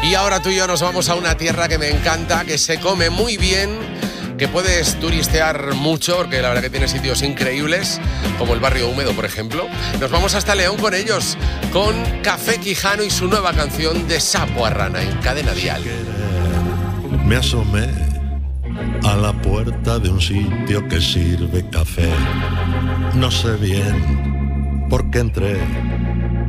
Y ahora tú y yo nos vamos a una tierra que me encanta, que se come muy bien, que puedes turistear mucho, porque la verdad que tiene sitios increíbles, como el Barrio Húmedo, por ejemplo. Nos vamos hasta León con ellos, con Café Quijano y su nueva canción de Sapo a Rana en Cadena Dial. Me asomé a la puerta de un sitio que sirve café. No sé bien por qué entré,